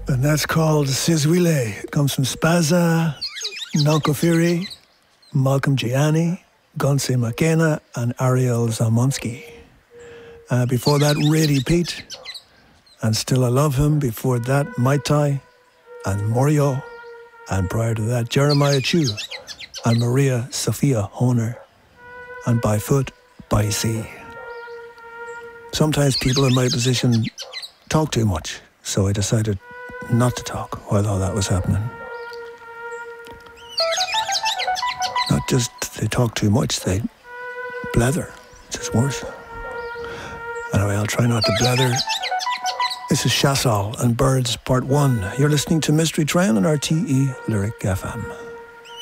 And that's called Sizwile. It comes from Spaza, Nonkofiri, Malcolm Gianni, Gonse McKenna, and Ariel Zamonsky. Before that, Rady Pete, and Still I Love Him. Before that, Mai Tai and Morio. And prior to that, Jeremiah Chu and Maria Sophia Honer. And By Foot, By Sea. Sometimes people in my position talk too much, so I decided not to talk while all that was happening. Not just they talk too much, they blether, which is worse. Anyway, I'll try not to blether. This is Chassol and Birds Part 1. You're listening to Mystery Train on RTE Lyric FM.